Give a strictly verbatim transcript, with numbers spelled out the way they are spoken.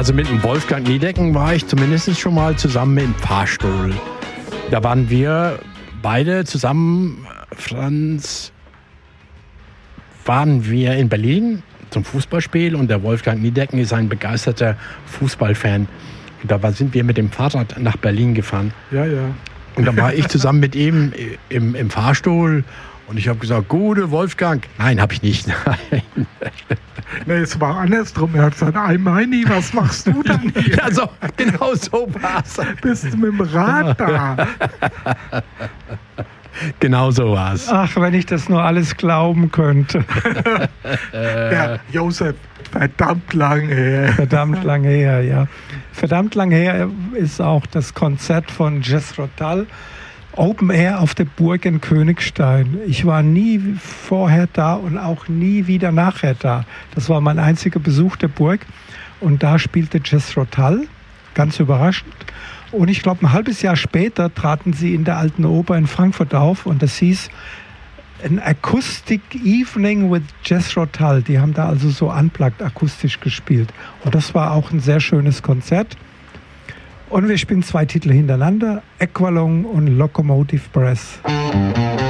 Also mit dem Wolfgang Niedecken war ich zumindest schon mal zusammen im Fahrstuhl. Da waren wir beide zusammen, Franz, waren wir in Berlin zum Fußballspiel und der Wolfgang Niedecken ist ein begeisterter Fußballfan. Und da sind wir mit dem Fahrrad nach Berlin gefahren. Ja, ja. Und dann war ich zusammen mit ihm im, im Fahrstuhl und ich habe gesagt, gute Wolfgang. Nein, habe ich nicht. Nein. Nee, es war andersrum. Er hat gesagt, ei Meini, was machst du denn hier? Ja, so, genau so war es. Bist du mit dem Rad da? Genau so war es. Ach, wenn ich das nur alles glauben könnte. Ja, Josef, verdammt lang her. Verdammt lang her, ja. Verdammt lang her ist auch das Konzert von Jethro Tull, Open Air auf der Burg in Königstein. Ich war nie vorher da und auch nie wieder nachher da. Das war mein einziger Besuch der Burg. Und da spielte Jethro Tull, ganz überraschend. Und ich glaube, ein halbes Jahr später traten sie in der Alten Oper in Frankfurt auf. Und das hieß An Acoustic Evening with Jethro Tull. Die haben da also so unplugged akustisch gespielt. Und das war auch ein sehr schönes Konzert. Und wir spielen zwei Titel hintereinander, Aqualung und Locomotive Breath.